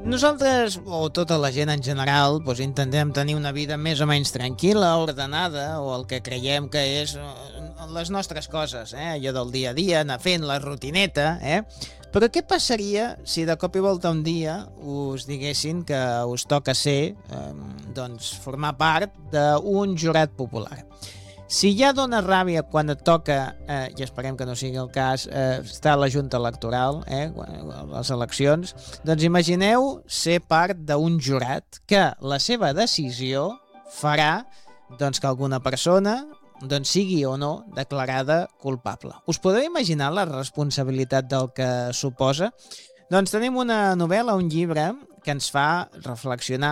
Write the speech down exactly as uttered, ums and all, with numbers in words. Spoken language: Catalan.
Nosaltres, o tota la gent en general, doncs intentem tenir una vida més o menys tranquil·la, ordenada, o el que creiem que és eh, les nostres coses, eh? Allò del dia a dia, anar fent la rutineta, eh? Però què passaria si de cop i volta un dia us diguessin que us toca ser, eh, doncs, formar part d'un jurat popular? Si ja dona ràbia quan et toca, eh, i esperem que no sigui el cas, eh, estar a la Junta Electoral, eh, a les eleccions, doncs imagineu ser part d'un jurat que la seva decisió farà doncs, que alguna persona doncs, sigui o no declarada culpable. Us podeu imaginar la responsabilitat del que suposa? Doncs tenim una novel·la, un llibre, que ens fa reflexionar